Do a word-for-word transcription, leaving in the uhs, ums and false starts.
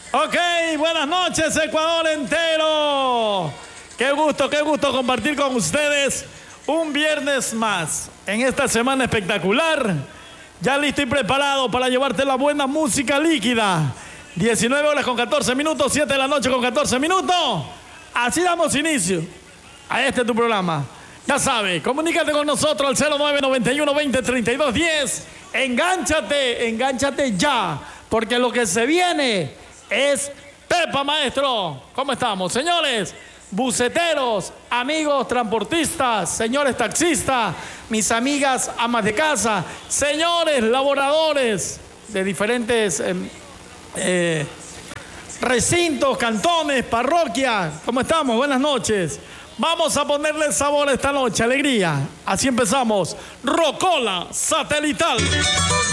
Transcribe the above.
Ok, buenas noches, Ecuador entero. Qué gusto, qué gusto compartir con ustedes un viernes más en esta semana espectacular. Ya listo y preparado para llevarte la buena música líquida. diecinueve horas con catorce minutos, siete de la noche con catorce minutos. Así damos inicio a este tu programa. Ya sabes, comunícate con nosotros al cero nueve noventa y uno veinte treinta y dos diez. Engánchate, engánchate ya, porque lo que se viene es Pepa, maestro. ¿Cómo estamos, señores? Buceteros, amigos transportistas, señores taxistas, mis amigas amas de casa, señores laboradores de diferentes eh, eh, recintos, cantones, parroquias. ¿Cómo estamos? Buenas noches. Vamos a ponerle sabor esta noche, alegría. Así empezamos. Rocola Satelital.